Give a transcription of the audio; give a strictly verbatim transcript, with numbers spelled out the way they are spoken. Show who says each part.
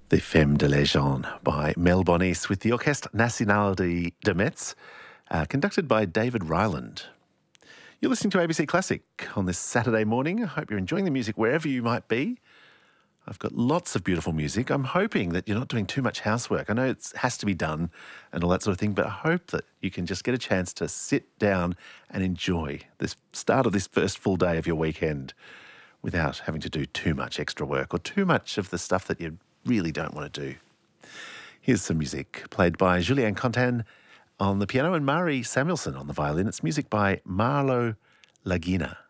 Speaker 1: The Femme de Légende by Mel Bonis with the Orchestre National de, de Metz, uh, conducted by David Ryland. You're listening to A B C Classic on this Saturday morning. I hope you're enjoying the music wherever you might be. I've got lots of beautiful music. I'm hoping that you're not doing too much housework. I know it has to be done and all that sort of thing, but I hope that you can just get a chance to sit down and enjoy this start of this first full day of your weekend without having to do too much extra work or too much of the stuff that you really don't want to do. Here's some music played by Julien Contan on the piano and Mari Samuelson on the violin. It's music by Marlo Lagina.